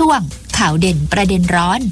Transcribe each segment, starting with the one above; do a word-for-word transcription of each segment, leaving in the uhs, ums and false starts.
ช่วงข่าวเด่นประเด็นร้อน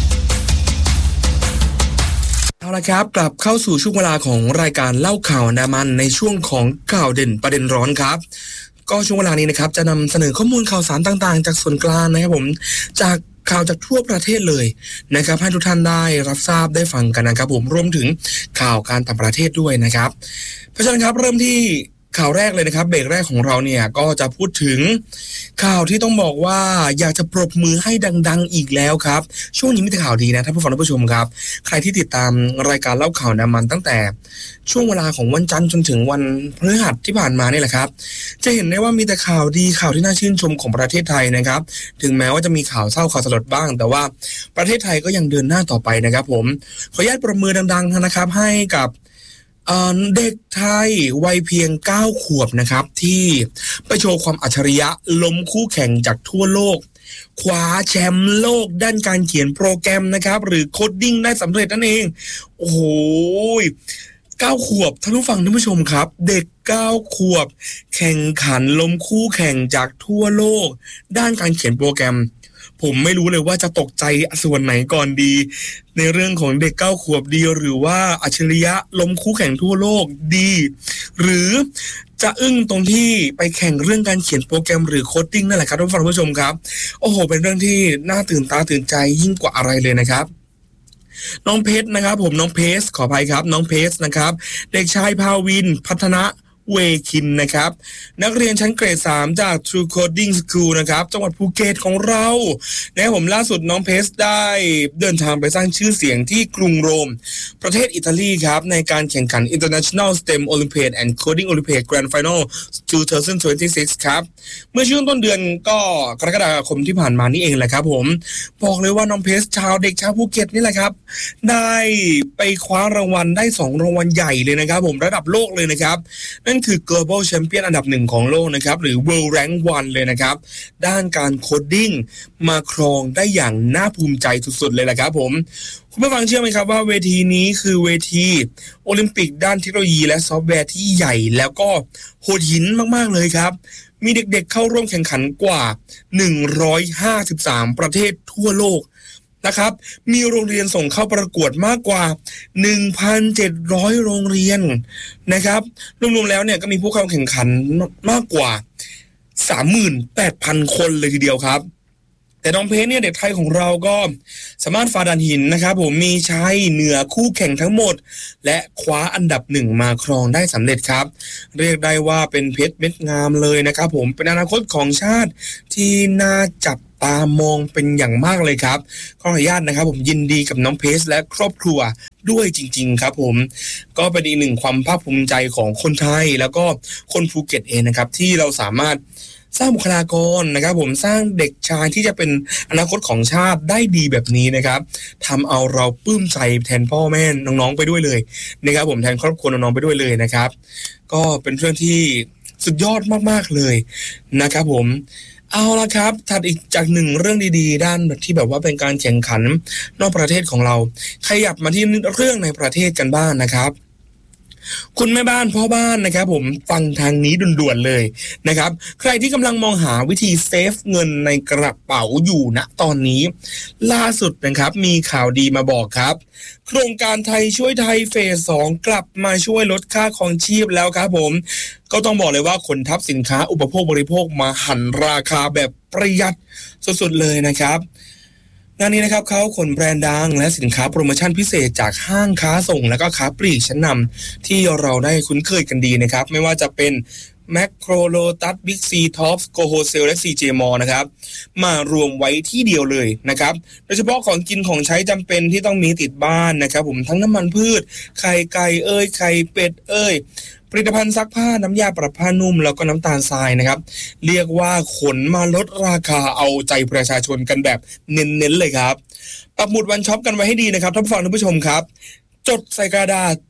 เอาละครับกลับเข้าสู่ช่วงเวลาของรายการเล่าข่าวอันดามันในช่วงของข่าวเด่นประเด็นร้อนครับก็ช่วงเวลานี้นะครับจะนำเสนอข้อมูลข่าวสารต่างๆจากส่วนกลางนะครับผมจากข่าวจากทั่วประเทศเลยนะครับให้ทุกท่านได้รับทราบได้ฟังกันนะครับผมรวมถึงข่าวการต่างประเทศด้วยนะครับเพราะฉะนั้นครับเริ่มที่ข่าวแรกเลยนะครับเบรกแรกของเราเนี่ยก็จะพูดถึงข่าวที่ต้องบอกว่าอยากจะปรบมือให้ดังๆอีกแล้วครับช่วงนี้มีแต่ข่าวดีนะท่านผู้ฟังท่านผู้ชมครับใครที่ติดตามรายการเล่าข่าวนะมันตั้งแต่ช่วงเวลาของวันจันทร์จนถึงวันพฤหัสที่ผ่านมานี่แหละครับจะเห็นได้ว่ามีแต่ข่าวดีข่าวที่น่าชื่นชมของประเทศไทยนะครับถึงแม้ว่าจะมีข่าวเศร้าข่าวสลดบ้างแต่ว่าประเทศไทยก็ยังเดินหน้าต่อไปนะครับผมขออนุญาตปรบมือดังๆนะครับให้กับเด็กไทยวัยเพียงเก้าขวบนะครับที่ไปโชว์ความอัจฉริยะล้มคู่แข่งจากทั่วโลกคว้าแชมป์โลกด้านการเขียนโปรแกรมนะครับหรือโคดดิ้งได้สำเร็จนั่นเองโอ้โหเก้าขวบท่านผู้ฟังท่านผู้ชมครับเด็กเก้าขวบแข่งขันล้มคู่แข่งจากทั่วโลกด้านการเขียนโปรแกรมผมไม่รู้เลยว่าจะตกใจส่วนไหนก่อนดีในเรื่องของเด็กเก้าขวบดีหรือว่าอัจฉริยะล้มคู่แข่งทั่วโลกดีหรือจะอึ้งตรงที่ไปแข่งเรื่องการเขียนโปรแกรมหรือโคดดิ้งนั่นแหละครับท่านผู้ชมครับโอ้โหเป็นเรื่องที่น่าตื่นตาตื่นใจยิ่งกว่าอะไรเลยนะครับน้องเพชรนะครับผมน้องเพชรขออภัยครับน้องเพชรนะครับเด็กชายภาวินพัฒนะเวคินนะครับนักเรียนชั้นเกรดสามจาก True Coding School นะครับจังหวัดภูเก็ตของเรานะครับผมล่าสุดน้องเพสได้เดินทางไปสร้างชื่อเสียงที่กรุงโรมประเทศอิตาลีครับในการแข่งขัน International STEM Olympiad and Coding Olympiad Grand Final สองพันยี่สิบหกครับเมื่อช่วงต้นเดือนก็กรกฎาคมที่ผ่านมานี่เองแหละครับผมบอกเลยว่าน้องเพสชาวเด็กชาวภูเก็ตนี่แหละครับได้ไปคว้ารางวัลได้สองรางวัลใหญ่เลยนะครับผมระดับโลกเลยนะครับนั่นคือ Global Champion อันดับหนึ่งของโลกนะครับหรือ World Rank วันเลยนะครับด้านการโคดดิ้งมาครองได้อย่างน่าภูมิใจสุดๆเลยแหละครับผมคุณผู้ฟังเชื่อไหมครับว่าเวทีนี้คือเวทีโอลิมปิกด้านเทคโนโลยีและซอฟต์แวร์ที่ใหญ่แล้วก็โหดหินมากๆเลยครับมีเด็กๆเข้าร่วมแข่งขันกว่าหนึ่งร้อยห้าสิบสามประเทศทั่วโลกนะครับมีโรงเรียนส่งเข้าประกวดมากกว่า หนึ่งพันเจ็ดร้อย โรงเรียนนะครับรวมๆแล้วเนี่ยก็มีผู้เข้าแข่งขันมากกว่า สามหมื่นแปดพัน คนเลยทีเดียวครับแต่น้องเพชรเนี่ยเด็กไทยของเราก็สามารถฝ่าด่านหินนะครับผมมีชัยเหนือคู่แข่งทั้งหมดและคว้าอันดับหนึ่งมาครองได้สำเร็จครับเรียกได้ว่าเป็นเพชรเม็ดงามเลยนะครับผมเป็นอนาคตของชาติที่น่าจับตามองเป็นอย่างมากเลยครับขออนุญาตนะครับผมยินดีกับน้องเพชรและครอบครัวด้วยจริงๆครับผมก็เป็นอีกหนึ่งความภาคภูมิใจของคนไทยแล้วก็คนภูเก็ตเองนะครับที่เราสามารถสร้างบุคลากรนะครับผมสร้างเด็กชายที่จะเป็นอนาคตของชาติได้ดีแบบนี้นะครับทำเอาเราปลื้มใจแทนพ่อแม่น้องๆไปด้วยเลยนะครับผมแทนครอบครัวน้องๆไปด้วยเลยนะครับก็เป็นเรื่องที่สุดยอดมากๆเลยนะครับผมเอาละครับถัดอีกจากหนึ่งเรื่องดีๆด้านที่แบบว่าเป็นการแข่งขันนอกประเทศของเราขยับมาที่เรื่องในประเทศกันบ้าง นะครับคุณแม่บ้านพ่อบ้านนะครับผมฟังทางนี้ด่วนๆเลยนะครับใครที่กำลังมองหาวิธีเซฟเงินในกระเป๋าอยู่ณตอนนี้ล่าสุดนะครับมีข่าวดีมาบอกครับโครงการไทยช่วยไทยเฟสสองกลับมาช่วยลดค่าครองชีพแล้วครับผมก็ต้องบอกเลยว่าขนทัพสินค้าอุปโภคบริโภคมาหั่นราคาแบบประหยัดสุดๆเลยนะครับงานนี้นะครับเขาขนแบรนด์ดังและสินค้าโปรโมชั่นพิเศษจากห้างค้าส่งและก็ค้าปลีกชั้นนำที่เราได้คุ้นเคยกันดีนะครับไม่ว่าจะเป็นแมคโครโลตัสบิ๊กซีท็อปโกโฮเซลและ ซี เจ มอลล์นะครับมารวมไว้ที่เดียวเลยนะครับโดยเฉพาะของกินของใช้จำเป็นที่ต้องมีติดบ้านนะครับผมทั้งน้ำมันพืชไข่ไก่เอ้ยไข่เป็ดเอ้ยผลิตภัณฑ์ซักผ้าน้ำยาปรับผ้านุ่มแล้วก็น้ำตาลทรายนะครับเรียกว่าขนมาลดราคาเอาใจประชาชนกันแบบเน้นๆเลยครับปักหมุดวันช็อปกันไว้ให้ดีนะครับท่านผู้ฟังท่านผู้ชมครับจดใส่กระดาษ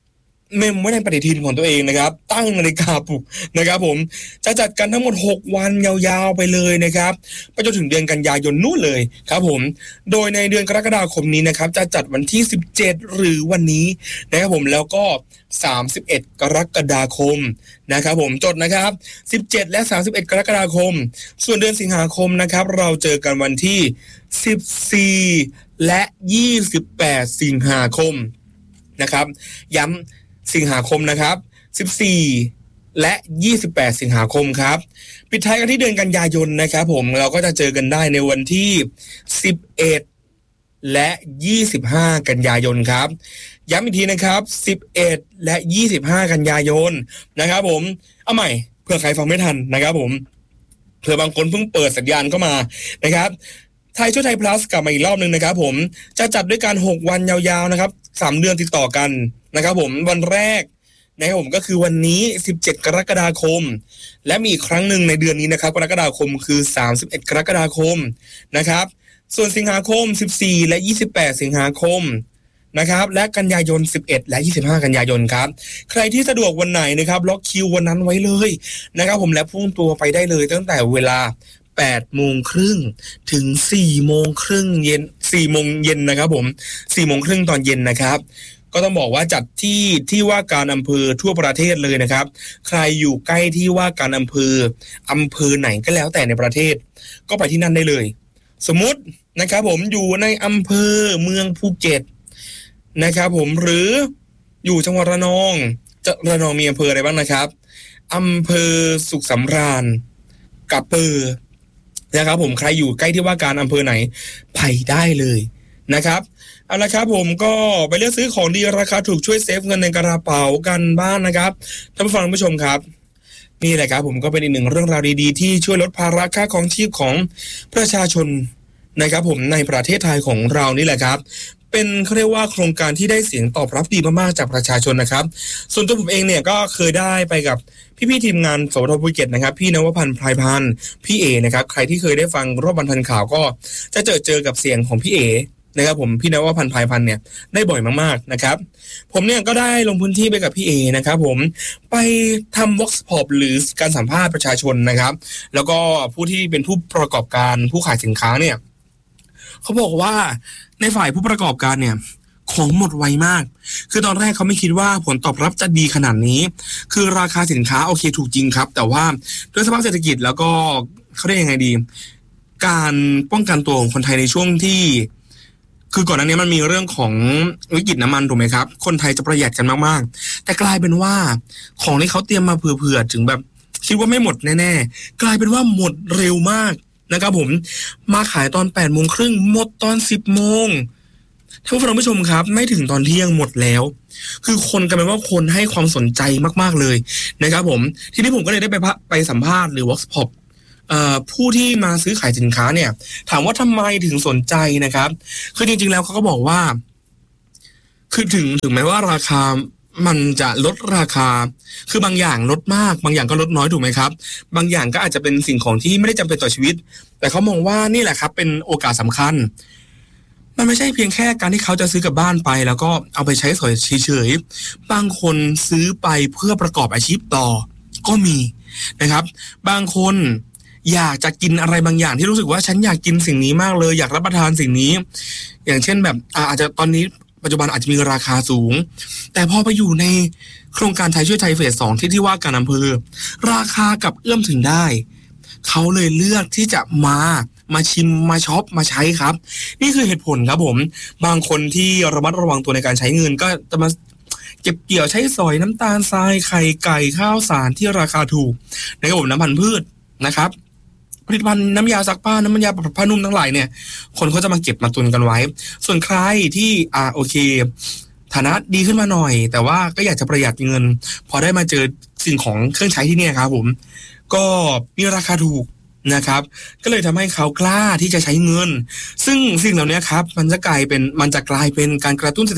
เมมไว้ในปฏิทินของตัวเองนะครับตั้งนาฬิกาปลุกนะครับผมจะจัดกันทั้งหมดหกวันยาวๆไปเลยนะครับไปจนถึงเดือนกันยายนนู่นเลยครับผมโดยในเดือนกรกฎาคมนี้นะครับจะจัดวันที่สิบเจ็ดหรือวันนี้นะครับผมแล้วก็สามสิบเอ็ดกรกฎาคมนะครับผมจดนะครับสิบเจ็ดและสามสิบเอ็ดกรกฎาคมส่วนเดือนสิงหาคมนะครับเราเจอกันวันที่สิบสี่และยี่สิบแปดสิงหาคมนะครับย้ำสิงหาคมนะครับสิบสี่และยี่สิบแปดสิงหาคมครับปิดท้ายกันที่เดือนกันยายนนะครับผมเราก็จะเจอกันได้ในวันที่สิบเอ็ดและยี่สิบห้ากันยายนครับย้ำอีกทีนะครับสิบเอ็ดและยี่สิบห้ากันยายนนะครับผมเอาใหม่เผื่อใครฟังไม่ทันนะครับผมเผื่อบางคนเพิ่งเปิดสัญญาณเข้ามานะครับไทยช่วยไทย plus กลับมาอีกรอบนึงนะครับผมจะจัดด้วยการหกวันยาวๆนะครับสามเดือนติดต่อกันนะครับผมวันแรกนะครับผมก็คือวันนี้สิบเจ็ดกรกฎาคมและมีอีกครั้งหนึ่งในเดือนนี้นะครับกรกฎาคมคือสามสิบเอ็ดกรกฎาคมนะครับส่วนสิงหาคมสิบสี่และยี่สิบแปดสิงหาคมนะครับและกันยายนสิบเอ็ดและยี่สิบห้ากันยายนครับใครที่สะดวกวันไหนนะครับล็อกคิววันนั้นไว้เลยนะครับผมและพุ่งตัวไปได้เลยตั้งแต่เวลาแปดโมงครึ่งถึงสี่โมงครึ่งเย็นสี่โมงเย็นนะครับผมสี่โมงครึ่งตอนเย็นนะครับก็ต้องบอกว่าจัดที่ที่ว่าการอำเภอทั่วประเทศเลยนะครับใครอยู่ใกล้ที่ว่าการอำเภออำเภอไหนก็แล้วแต่ในประเทศก็ไปที่นั่นได้เลยสมมุตินะครับผมอยู่ในอำเภอเมืองภูเก็ตนะครับผมหรืออยู่จังหวัดระนองจะระนองมีอำเภออะไรบ้างนะครับอำเภอสุขสำราญกะเปอร์นะครับผมใครอยู่ใกล้ที่ว่าการอำเภอไหนไปได้เลยนะครับเอาละครับผมก็ไปเลือกซื้อของดีราคาถูกช่วยเซฟเงินในกระเป๋ากันบ้างนะครับท่านผู้ฟังท่านผู้ชมครับนี่แหละครับผมก็เป็นอีกหนึ่งเรื่องราวดีๆที่ช่วยลดภาระค่าครองชีพของประชาชนนะครับผมในประเทศไทยของเรานี่แหละครับเป็นเขาเรียกว่าโครงการที่ได้เสียงตอบรับดีมากๆจากประชาชนนะครับส่วนตัวผมเองเนี่ยก็เคยได้ไปกับพี่ๆทีมงานสวทภูเก็ตนะครับพี่นวพันธ์พลายพันธ์พี่เอนะครับใครที่เคยได้ฟังรอบวันทันข่าวก็จะเจอเจอกับเสียงของพี่เอนะครับผมพี่นวพันธ์พลายพันธ์เนี่ยได้บ่อยมากๆนะครับผมเนี่ยก็ได้ลงพื้นที่ไปกับพี่เอนะครับผมไปทำ workshop หรือการสัมภาษณ์ประชาชนนะครับแล้วก็ผู้ที่เป็นผู้ประกอบการผู้ขายสินค้าเนี่ยเขาบอกว่าในฝ่ายผู้ประกอบการเนี่ยของหมดไวมากคือตอนแรกเขาไม่คิดว่าผลตอบรับจะดีขนาดนี้คือราคาสินค้าโอเคถูกจริงครับแต่ว่าด้วยสภาพเศรษฐกิจแล้วก็เขาได้ยังไงดีการป้องกันตัวของคนไทยในช่วงที่คือก่อนหน้านี้มันมีเรื่องของวิกฤตน้ำมันถูกไหมครับคนไทยจะประหยัดกันมากๆแต่กลายเป็นว่าของที่เขาเตรียมมาเผื่อๆถึงแบบคิดว่าไม่หมดแน่ๆกลายเป็นว่าหมดเร็วมากนะครับผมมาขายตอนแปดโมงครึ่งหมดตอนสิบโมงท่านผู้ชมครับไม่ถึงตอนเที่ยงหมดแล้วคือคนกันเป็นว่าคนให้ความสนใจมากๆเลยนะครับผมทีนี้ผมก็เลยได้ไปไปสัมภาษณ์หรือเวิร์กช็อปผู้ที่มาซื้อขายสินค้าเนี่ยถามว่าทำไมถึงสนใจนะครับคือจริงๆแล้วเขาก็บอกว่าคือถึงถึงแม้ว่าราคามันจะลดราคาคือบางอย่างลดมากบางอย่างก็ลดน้อยถูกไหมครับบางอย่างก็อาจจะเป็นสิ่งของที่ไม่ได้จำเป็นต่อชีวิตแต่เขามองว่านี่แหละครับเป็นโอกาสสำคัญมันไม่ใช่เพียงแค่การที่เขาจะซื้อกลับบ้านไปแล้วก็เอาไปใช้สอยเฉยๆบางคนซื้อไปเพื่อประกอบอาชีพต่อก็มีนะครับบางคนอยากจะกินอะไรบางอย่างที่รู้สึกว่าฉันอยากกินสิ่งนี้มากเลยอยากรับประทานสิ่งนี้อย่างเช่นแบบอาจจะตอนนี้ปัจจุบันอาจจะมีราคาสูงแต่พอไปอยู่ในโครงการไทยช่วยไทยเฟสสองที่ที่ว่าการอำเภอราคากับเอื้อมถึงได้เขาเลยเลือกที่จะมามาชิมมาช็อปมาใช้ครับนี่คือเหตุผลครับผมบางคนที่ระมัดระวังตัวในการใช้เงินก็จะมาเก็บเกี่ยวใช้สอยน้ำตาลทรายไข่ไก่ข้าวสารที่ราคาถูกในระบบน้ำพันธุ์พืชนะครับผลิตภัณฑ์น้ำยาซักผ้าน้ำยาปรับผ้านุ่มทั้งหลายเนี่ยคนเขาจะมาเก็บมาตุนกันไว้ส่วนใครที่อ่าโอเคฐานะดีขึ้นมาหน่อยแต่ว่าก็อยากจะประหยัดเงินพอได้มาเจอสิ่งของเครื่องใช้ที่นี่ครับผมก็มีราคาถูกนะครับก็เลยทำให้เขากล้าที่จะใช้เงินซึ่งสิ่งเหล่านี้ครับมันจะกลายเป็นมันจะกลายเป็นการกระตุ้นเศรษฐกิจ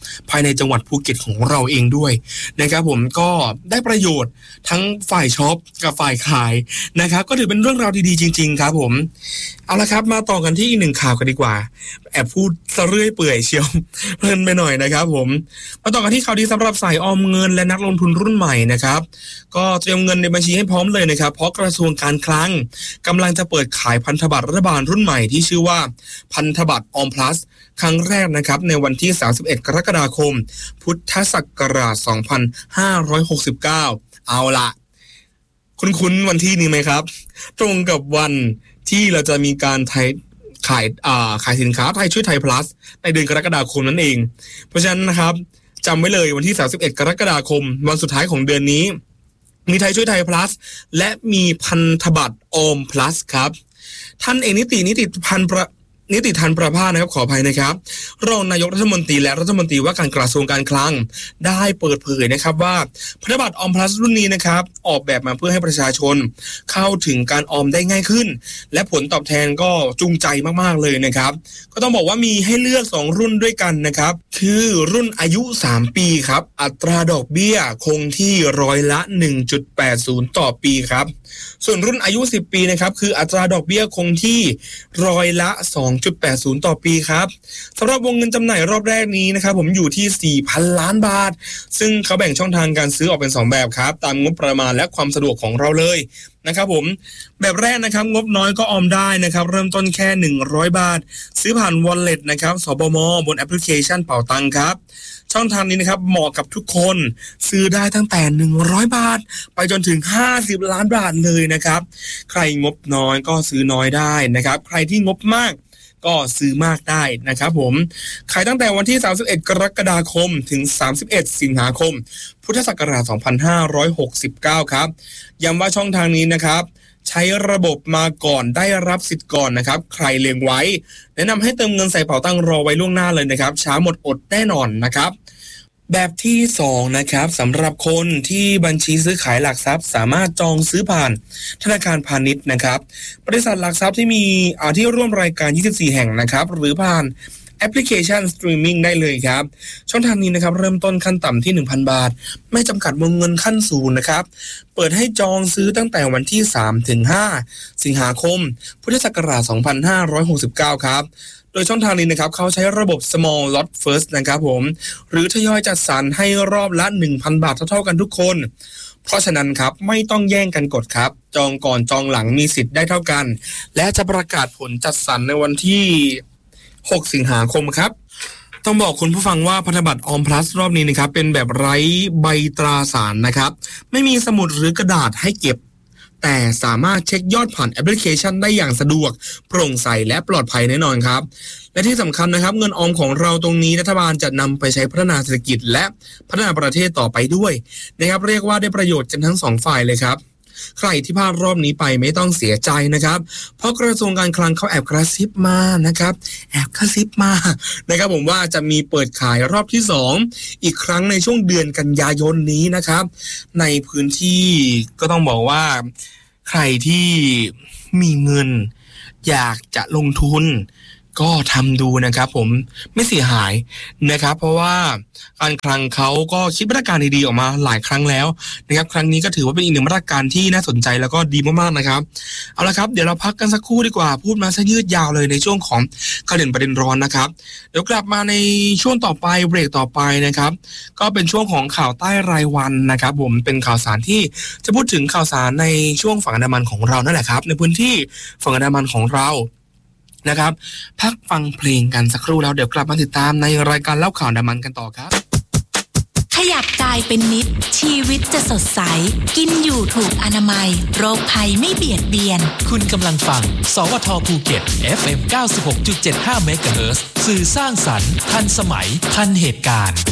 ภายในจังหวัดภูเก็ตของเราเองด้วยนะครับผมก็ได้ประโยชน์ทั้งฝ่ายช็อปกับฝ่ายขายนะครับก็ถือเป็นเรื่องราวดีๆจริงๆครับผมเอาละครับมาต่อกันที่อีกหนึ่งข่าวกันดีกว่าแอบพูดซะเรื่อยเปื่อยเชียวเพลินไปหน่อยนะครับผมมาต่อกันที่ข่าวดีสำหรับสายออมเงินและนักลงทุนรุ่นใหม่นะครับก็เตรียมเงินในบัญชีให้พร้อมเลยนะครับเพราะกระทรวงการคลังกำลังจะเปิดขายพันธบัตรรัฐบาลรุ่นใหม่ที่ชื่อว่าพันธบัตรออมพลัสครั้งแรกนะครับในวันที่สามสิบเอ็ดกรกฎาคมพุทธศักราชสองพันห้าร้อยหกสิบเก้าเอาละคุ้นๆวันที่นี้ไหมครับตรงกับวันที่เราจะมีการไทยขายอ่าขายสินค้าไทยช่วยไทย plus ในเดือนกรกฎาคมนั่นเองเพราะฉะนั้นนะครับจำไว้เลยวันที่สามสิบเอ็ดกรกฎาคมวันสุดท้ายของเดือนนี้มีไทยช่วยไทย plus และมีพันธบัตรออม plus ครับท่านเอกนิตินิติพันธ์ประนิติธันประภาสนะครับขออภัยนะครับรองนายกรัฐมนตรีและรัฐมนตรีว่าการกระทรวงการคลังได้เปิดเผยนะครับว่าพันธบัตรออมพลัสรุ่นนี้นะครับออกแบบมาเพื่อให้ประชาชนเข้าถึงการออมได้ง่ายขึ้นและผลตอบแทนก็จูงใจมากๆเลยนะครับก็ต้องบอกว่ามีให้เลือกสองรุ่นด้วยกันนะครับคือรุ่นอายุสามปีครับอัตราดอกเบี้ยคงที่ร้อยละ หนึ่งจุดแปดศูนย์ ต่อปีครับส่วนรุ่นอายุสิบปีนะครับคืออัตราดอกเบี้ยคงที่ร้อยละ สองจุดแปดศูนย์ ต่อปีครับสำหรับวงเงินจำหน่ายรอบแรกนี้นะครับผมอยู่ที่ สี่พัน ล้านบาทซึ่งเขาแบ่งช่องทางการซื้อออกเป็นสองแบบครับตามงบประมาณและความสะดวกของเราเลยนะครับผมแบบแรกนะครับงบน้อยก็ออมได้นะครับเริ่มต้นแค่หนึ่งร้อยบาทซื้อผ่าน Wallet นะครับสบมบนแอปพลิเคชันเป๋าตังครับช่องทางนี้นะครับเหมาะกับทุกคนซื้อได้ตั้งแต่หนึ่งร้อยบาทไปจนถึงห้าสิบล้านบาทเลยนะครับใครงบน้อยก็ซื้อน้อยได้นะครับใครที่งบมากก็ซื้อมากได้นะครับผมขายตั้งแต่วันที่สามสิบเอ็ดกรกฎาคมถึงสามสิบเอ็ดสิงหาคมพุทธศักราชสองพันห้าร้อยหกสิบเก้าครับย้ำว่าช่องทางนี้นะครับใช้ระบบมาก่อนได้รับสิทธิ์ก่อนนะครับใครเลี้ยงไว้แนะนำให้เติมเงินใส่เป๋าตังรอไว้ล่วงหน้าเลยนะครับช้าหมดอดแน่นอนนะครับแบบที่สองนะครับสำหรับคนที่บัญชีซื้อขายหลักทรัพย์สามารถจองซื้อผ่านธนาคารพาณิชย์นะครับบริษัทหลักทรัพย์ที่มีอ่าที่ร่วมรายการยี่สิบสี่แห่งนะครับหรือผ่านแอปพลิเคชันสตรีมมิ่งได้เลยครับช่องทางนี้นะครับเริ่มต้นขั้นต่ำที่ หนึ่งพัน บาทไม่จำกัดวงเงินขั้นสูงนะครับเปิดให้จองซื้อตั้งแต่วันที่สามถึงห้าสิงหาคมพุทธศักราชสองพันห้าร้อยหกสิบเก้าครับโดยช่องทางนี้นะครับเขาใช้ระบบ small lot first นะครับผมหรือทยอยจัดสรรให้รอบละ หนึ่งพัน บาทเท่าๆกันทุกคนเพราะฉะนั้นครับไม่ต้องแย่งกันกดครับจองก่อนจองหลังมีสิทธิ์ได้เท่ากันและจะประกาศผลจัดสรรในวันที่หกสิงหาคมครับต้องบอกคุณผู้ฟังว่าพันธบัตรออมพลัสรอบนี้นะครับเป็นแบบไร้ใบตราสารนะครับไม่มีสมุดหรือกระดาษให้เก็บแต่สามารถเช็คยอดผ่านแอปพลิเคชันได้อย่างสะดวกโปร่งใสและปลอดภัยแน่นอนครับและที่สำคัญนะครับเงินออมของเราตรงนี้รัฐบาลจะนำไปใช้พัฒนาเศรษฐกิจและพัฒนาประเทศต่อไปด้วยนะครับเรียกว่าได้ประโยชน์กันทั้งสองฝ่ายเลยครับใครที่พลาดรอบนี้ไปไม่ต้องเสียใจนะครับเพราะกระทรวงการคลังเขาแอบกระซิบมานะครับแอบกระซิบมานะครับผมว่าจะมีเปิดขายรอบที่สองอีกครั้งในช่วงเดือนกันยายนนี้นะครับในพื้นที่ก็ต้องบอกว่าใครที่มีเงินอยากจะลงทุนก็ทำดูนะครับผมไม่เสียหายนะครับเพราะว่าการคลังเขาก็คิดมาตรการดีๆออกมาหลายครั้งแล้วนะครับครั้งนี้ก็ถือว่าเป็นอีกหนึ่งมาตรการที่น่าสนใจแล้วก็ดีมากๆนะครับเอาละครับเดี๋ยวเราพักกันสักครู่ดีกว่าพูดมาซะยืดยาวเลยในช่วงของข่าวเด่นประเด็นร้อนนะครับเดี๋ยวกลับมาในช่วงต่อไปเบรกต่อไปนะครับก็เป็นช่วงของข่าวใต้รายวันนะครับผมเป็นข่าวสารที่จะพูดถึงข่าวสารในช่วงฝั่งอันดามันของเรานั่นแหละครับในพื้นที่ฝั่งอันดามันของเรานะครับพักฟังเพลงกันสักครู่แล้วเดี๋ยวกลับมาติดตามในรายการเล่าข่าวอันดามันกันต่อครับขยับกายเป็นนิดชีวิตจะสดใสกินอยู่ถูกอนามัยโรคภัยไม่เบียดเบียนคุณกำลังฟังสวทภูเก็ต เอฟ เอ็ม เก้าสิบหกจุดเจ็ดห้า เมกะเฮิรตซ์สื่อสร้างสรรค์ทันสมัยทันเหตุการณ์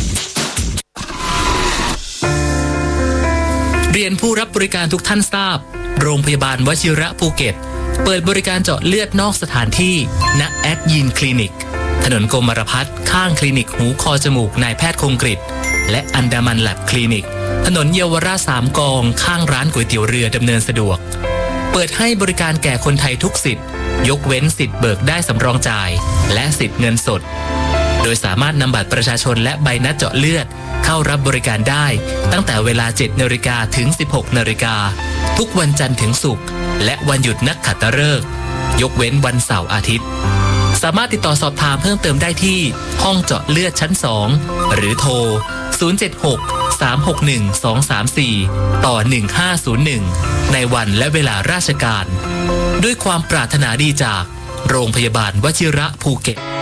เรียนผู้รับบริการทุกท่านทราบโรงพยาบาลวชิระภูเก็ตเปิดบริการเจาะเลือดนอกสถานที่ณแอดยีนคลินิกถนนกรมรพัฒน์ข้างคลินิกหูคอจมูกนายแพทย์คงกฤษและอันดามันแลบคลินิกถนนเยาวราชสามกองข้างร้านก๋วยเตี๋ยวเรือดำเนินสะดวกเปิดให้บริการแก่คนไทยทุกสิทธิ์ยกเว้นสิทธิ์เบิกได้สำรองจ่ายและสิทธิ์เงินสดโดยสามารถนำบัตรประชาชนและใบนัดเจาะเลือดเข้ารับบริการได้ตั้งแต่เวลา เจ็ดนาฬิกา ถึง สิบหกนาฬิกา ทุกวันจันทร์ถึงศุกร์และวันหยุดนักขัตฤกษ์ยกเว้นวันเสาร์อาทิตย์สามารถติดต่อสอบถามเพิ่มเติมได้ที่ห้องเจาะเลือดชั้นสองหรือโทรศูนย์ เจ็ด หก สาม หก หนึ่ง สอง สาม สี่ ต่อ หนึ่ง ห้า ศูนย์ หนึ่ง ในวันและเวลาราชการด้วยความปรารถนาดีจากโรงพยาบาลวชิระภูเก็ต